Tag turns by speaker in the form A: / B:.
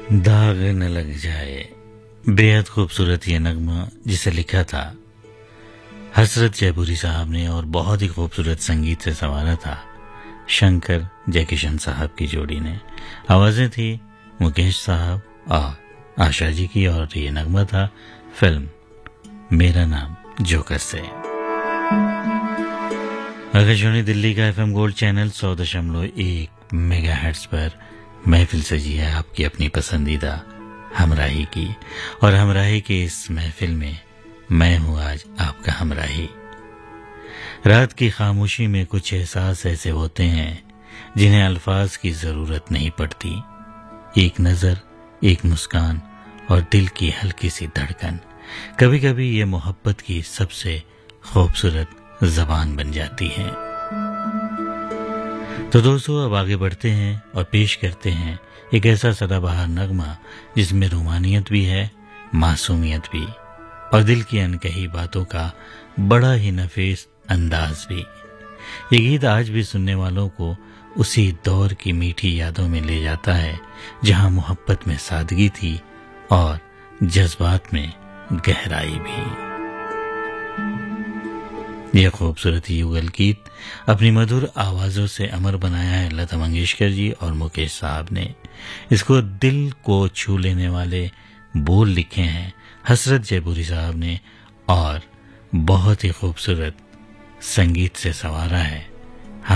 A: दाग न लग जाए, बेहद खूबसूरत ये नगमा जिसे लिखा था हसरत जयपुरी साहब ने और बहुत ही खूबसूरत संगीत से संवारा था शंकर जयकिशन साहब की जोड़ी ने। आवाजें थी मुकेश साहब और आशा जी की, और ये नगमा था फिल्म मेरा नाम जोकर से। आकाशवाणी दिल्ली का FM गोल्ड चैनल 100.1 मेगाहर्ट्ज पर महफिल सजी है आपकी अपनी पसंदीदा हमराही की, और हमराही की इस महफिल में मैं हूं आज आपका हमराही। रात की खामोशी में कुछ एहसास ऐसे होते हैं जिन्हें अल्फाज की जरूरत नहीं पड़ती। एक नजर, एक मुस्कान और दिल की हल्की सी धड़कन कभी कभी ये मोहब्बत की सबसे खूबसूरत जबान बन जाती है। तो दोस्तों, अब आगे बढ़ते हैं और पेश करते हैं एक ऐसा सदाबहार नगमा जिसमें रूमानियत भी है, मासूमियत भी, और दिल की अनकही बातों का बड़ा ही नफीस अंदाज भी। ये गीत आज भी सुनने वालों को उसी दौर की मीठी यादों में ले जाता है जहां मोहब्बत में सादगी थी और जज्बात में गहराई भी। यह खूबसूरत युगल गीत अपनी मधुर आवाजों से अमर बनाया है लता मंगेशकर जी और मुकेश साहब ने। इसको दिल को छू लेने वाले बोल लिखे हैं हसरत जयपुरी साहब ने, और बहुत ही खूबसूरत संगीत से संवारा है